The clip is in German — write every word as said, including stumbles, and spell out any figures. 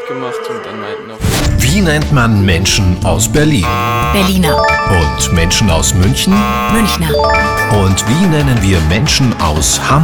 gemacht und dann meinten auch... Wie nennt man Menschen aus Berlin? Berliner. Und Menschen aus München? Münchner. Und wie nennen wir Menschen aus Hamburg?